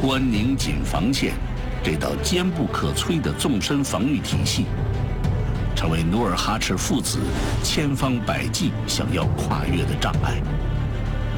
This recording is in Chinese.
关宁锦防线这道坚不可摧的纵深防御体系，成为努尔哈赤父子千方百计想要跨越的障碍。